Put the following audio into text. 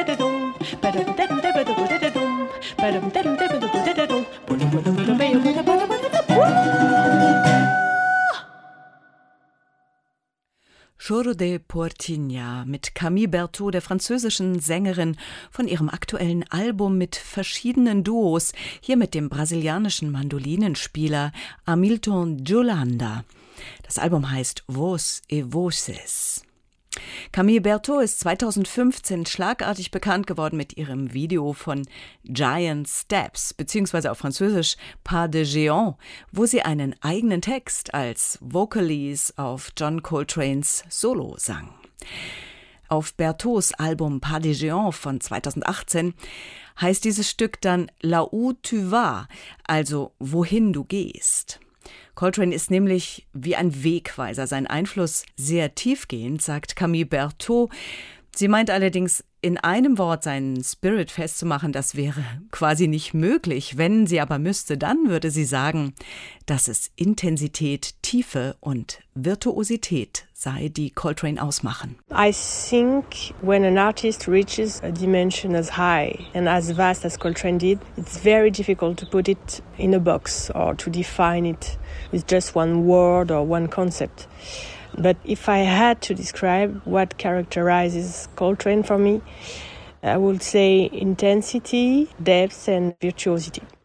Jour de Portinha mit Camille Berthaud, der französischen Sängerin, von ihrem aktuellen Album mit verschiedenen Duos, hier mit dem brasilianischen Mandolinenspieler Hamilton Yolanda. Das Album heißt Voz e Voces. Camille Berthaud ist 2015 schlagartig bekannt geworden mit ihrem Video von Giant Steps, beziehungsweise auf Französisch Pas de Géant, wo sie einen eigenen Text als Vocalise auf John Coltranes Solo sang. Auf Berthauds Album Pas de Géant von 2018 heißt dieses Stück dann Là où tu vas, also wohin du gehst. Coltrane ist nämlich wie ein Wegweiser, sein Einfluss sehr tiefgehend, sagt Camille Berthaud. Sie meint allerdings, in einem Wort seinen Spirit festzumachen, das wäre quasi nicht möglich. Wenn sie aber müsste, dann würde sie sagen, dass es Intensität, Tiefe und Virtuosität sei, die Coltrane ausmachen. I think when an artist reaches a dimension as high and as vast as Coltrane did, it's very difficult to put it in a box or to define it with just one word or one concept. But if I had to describe what characterizes Coltrane for me, I would say intensity, depth and virtuosity.